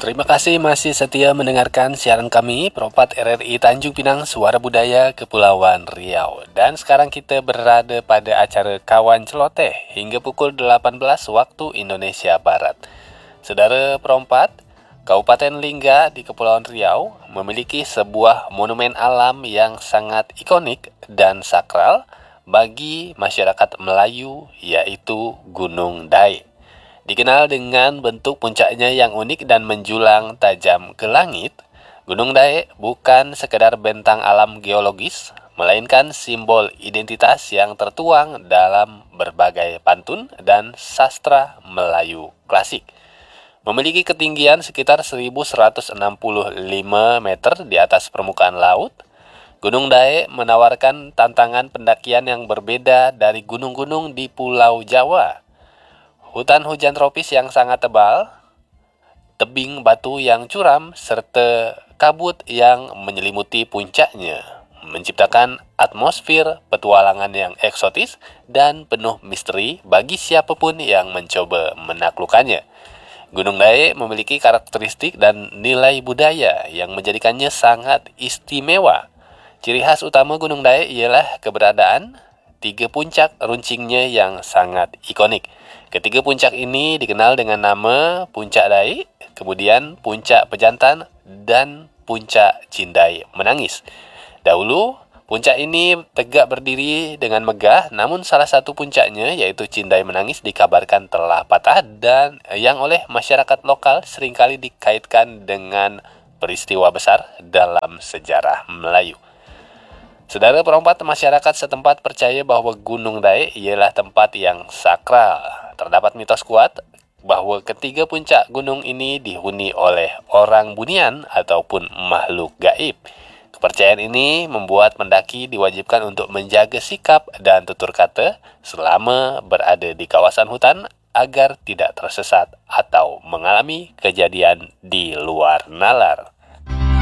Terima kasih masih setia mendengarkan siaran kami, Propat RRI Tanjung Pinang, Suara Budaya Kepulauan Riau. Dan sekarang kita berada pada acara Kawan Celoteh hingga pukul 18 waktu Indonesia Barat. Saudara Perompat, Kabupaten Lingga di Kepulauan Riau memiliki sebuah monumen alam yang sangat ikonik dan sakral bagi masyarakat Melayu, yaitu Gunung Daik. Dikenal dengan bentuk puncaknya yang unik dan menjulang tajam ke langit, Gunung Daik bukan sekedar bentang alam geologis, melainkan simbol identitas yang tertuang dalam berbagai pantun dan sastra Melayu klasik. Memiliki ketinggian sekitar 1165 meter di atas permukaan laut, Gunung Daik menawarkan tantangan pendakian yang berbeda dari gunung-gunung di Pulau Jawa. Hutan hujan tropis yang sangat tebal, tebing batu yang curam, serta kabut yang menyelimuti puncaknya menciptakan atmosfer petualangan yang eksotis dan penuh misteri bagi siapapun yang mencoba menaklukkannya. Gunung Daik memiliki karakteristik dan nilai budaya yang menjadikannya sangat istimewa. Ciri khas utama Gunung Daik ialah keberadaan 3 puncak runcingnya yang sangat ikonik. Ketiga puncak ini dikenal dengan nama Puncak Daik, kemudian Puncak Pejantan, dan Puncak Cindai Menangis. Dahulu, puncak ini tegak berdiri dengan megah, namun salah satu puncaknya, yaitu Cindai Menangis, dikabarkan telah patah dan yang oleh masyarakat lokal seringkali dikaitkan dengan peristiwa besar dalam sejarah Melayu. Saudara Perompat, masyarakat setempat percaya bahwa Gunung Daik ialah tempat yang sakral. Terdapat mitos kuat bahwa ketiga puncak gunung ini dihuni oleh orang bunian ataupun makhluk gaib. Kepercayaan ini membuat pendaki diwajibkan untuk menjaga sikap dan tutur kata selama berada di kawasan hutan agar tidak tersesat atau mengalami kejadian di luar nalar.